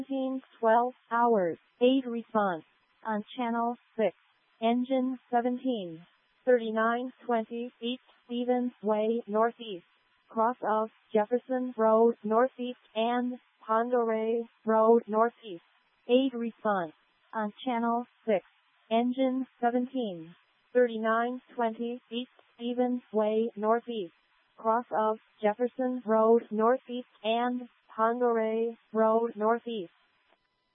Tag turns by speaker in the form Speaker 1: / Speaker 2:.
Speaker 1: 12 hours, 8 response. On channel 6. Engine 17. 3920 East Stevens Way Northeast. Cross of Jefferson Road Northeast and Ponderay Road Northeast. 8 response. On channel 6. Engine 17. 3920 East Stevens Way Northeast. Cross of Jefferson Road Northeast and Ponderay Road Northeast.